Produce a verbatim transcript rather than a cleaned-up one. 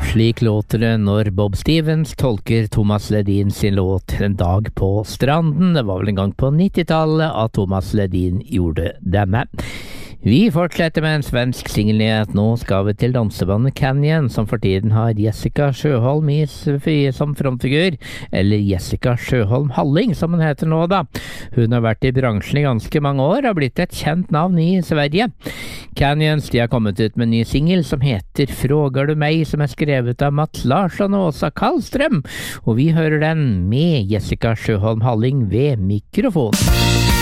Slik låter det når Bob Stevens tolker Thomas Ledin sin låt En dag på stranden. Det var vel en gang på nittitallet at Thomas Ledin gjorde denne. Vi fortsetter med en svensk singelnyhet. Nå skal vi til dansebandet Canyon, som for tiden har Jessica Sjøholm i som frontfigur, eller Jessica Sjøholm Halling, som hun heter nå da. Hun har vært i bransjen i ganske mange år, og har blitt et kjent navn i Sverige. Canyons, de har kommet ut med en ny singel som heter Frågar du meg, som er skrevet av Mats Larsson og Åsa Kallstrøm, og vi hører den med Jessica Sjøholm Halling ved mikrofon.